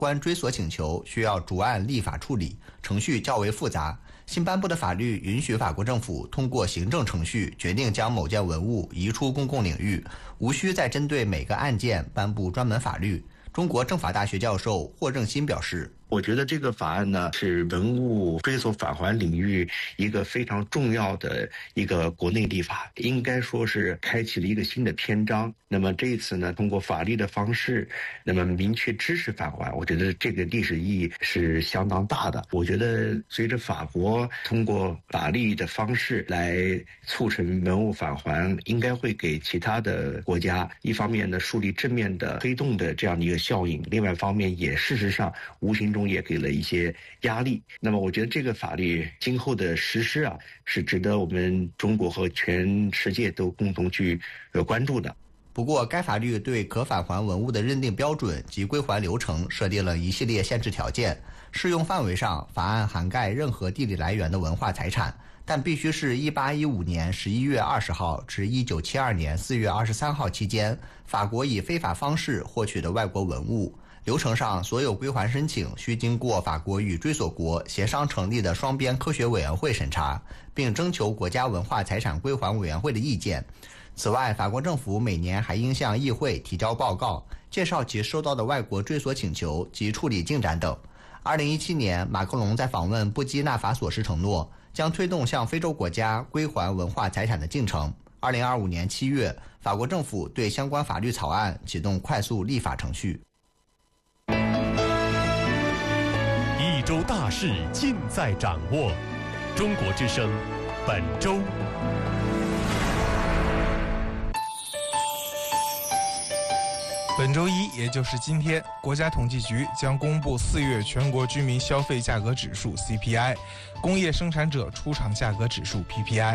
关追索请求需要逐案立法处理，程序较为复杂。新颁布的法律允许法国政府通过行政程序决定将某件文物移出公共领域，无需再针对每个案件颁布专门法律。中国政法大学教授霍正新表示， 我觉得这个法案呢，是文物追索返还领域一个非常重要的一个国内立法，应该说是开启了一个新的篇章。那么这一次呢，通过法律的方式，那么明确支持返还，我觉得这个历史意义是相当大的。我觉得随着法国通过法律的方式来促成文物返还，应该会给其他的国家一方面呢树立正面的推动的这样的一个效应，另外一方面也事实上无形中也给了一些压力。那么我觉得这个法律今后的实施啊，是值得我们中国和全世界都共同去关注的。 不过，该法律对可返还文物的认定标准及归还流程设定了一系列限制条件。适用范围上，法案涵盖任何地理来源的文化财产，但必须是1815年11月20号至1972年4月23号期间，法国以非法方式获取的外国文物。流程上，所有归还申请需经过法国与追索国协商成立的双边科学委员会审查，并征求国家文化财产归还委员会的意见。此外，法国政府每年还应向议会提交报告，介绍其收到的外国追索请求及处理进展等。2017年，马克龙在访问布基纳法索时承诺，将推动向非洲国家归还文化财产的进程。2025年7月，法国政府对相关法律草案启动快速立法程序。 一周大事尽在掌握，中国之声本周。 本周一，也就是今天，国家统计局将公布4月全国居民消费价格指数 CPI、工业生产者出厂价格指数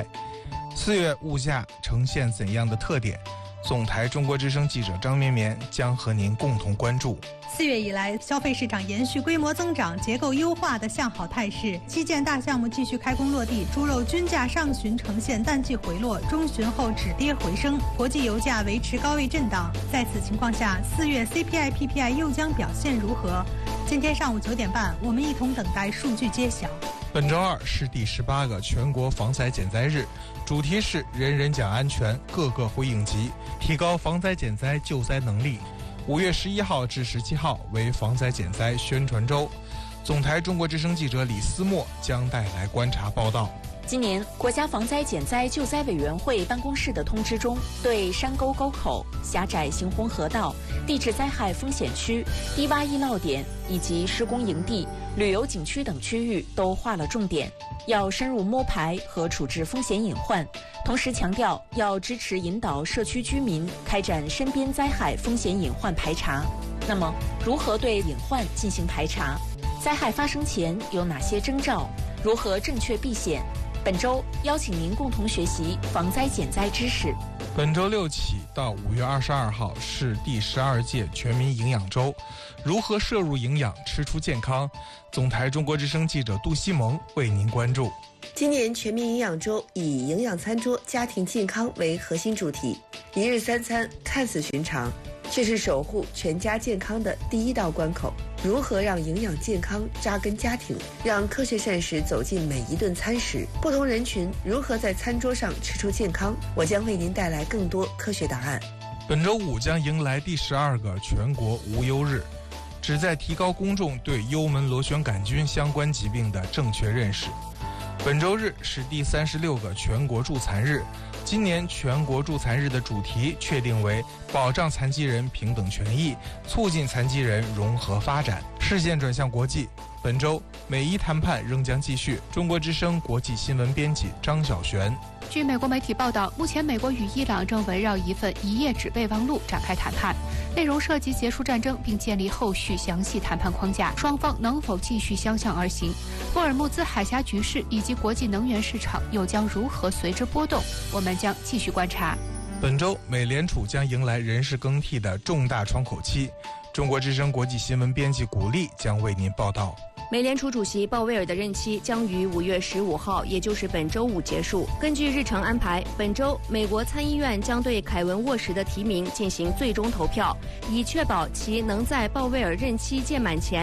PPI。4月物价呈现怎样的特点？总台中国之声记者张绵绵将和您共同关注。 4月以来，消费市场延续规模增长、结构优化的向好态势，基建大项目继续开工落地，猪肉均价上旬呈现淡季回落，中旬后止跌回升，国际油价维持高位震荡。在此情况下，4月 CPI、PPI 又将表现如何？今天上午9点半，我们一同等待数据揭晓。 本周二是第18个全国防灾减灾日，主题是人人讲安全，个个会应急，提高防灾减灾救灾能力。5月11号至17号为防灾减灾宣传周，总台中国之声记者李思墨将带来观察报道。 今年，国家防灾减灾救灾委员会办公室的通知中，对山沟沟口、狭窄行洪河道、地质灾害风险区、低洼易涝点以及施工营地、旅游景区等区域都划了重点，要深入摸排和处置风险隐患，同时强调要支持引导社区居民开展身边灾害风险隐患排查。那么，如何对隐患进行排查？灾害发生前有哪些征兆？如何正确避险？本周邀请您共同学习防灾减灾知识。 本周6起到5月22号是第12届全民营养周，如何摄入营养，吃出健康？总台中国之声记者杜西蒙为您关注。 今年全民营养周以营养餐桌、家庭健康为核心主题，一日3餐看似寻常，却是守护全家健康的第一道关口。如何让营养健康扎根家庭，让科学膳食走进每一顿餐食？不同人群如何在餐桌上吃出健康？我将为您带来更多科学答案。 本周5将迎来第12个全国无忧日，旨在提高公众对幽门螺旋杆菌相关疾病的正确认识。本周日是第36个全国助残日，今年全国助残日的主题确定为保障残疾人平等权益，促进残疾人融合发展。事件转向国际，本周美伊谈判仍将继续。中国之声国际新闻编辑张晓璇。 据美国媒体报道，目前美国与伊朗正围绕一份一页纸备忘录展开谈判，内容涉及结束战争并建立后续详细谈判框架，双方能否继续相向而行？霍尔木兹海峡局势以及国际能源市场又将如何随之波动？我们将继续观察。 本周美联储将迎来人事更替的重大窗口期，中国之声国际新闻编辑古丽将为您报道。 美联储主席鲍威尔的任期将于5月15号，也就是本周五结束。根据日程安排，本周美国参议院将对凯文沃什的提名进行最终投票，以确保其能在鲍威尔任期届满前